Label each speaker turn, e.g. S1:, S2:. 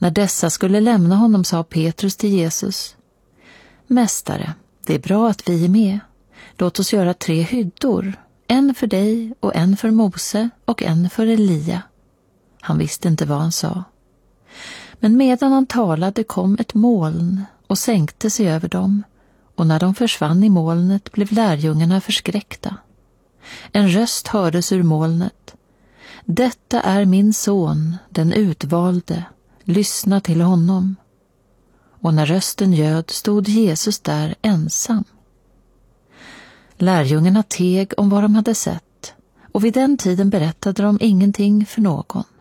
S1: När dessa skulle lämna honom sa Petrus till Jesus: Mästare, det är bra att vi är med. Låt oss göra 3 hyddor, en för dig och en för Mose och en för Elia. Han visste inte vad han sa. Men medan han talade kom ett moln och sänkte sig över dem, och när de försvann i molnet blev lärjungarna förskräckta. En röst hördes ur molnet: Detta är min son, den utvalde, lyssna till honom. Och när rösten ljöd stod Jesus där ensam. Lärjungarna teg om vad de hade sett, och vid den tiden berättade de ingenting för någon.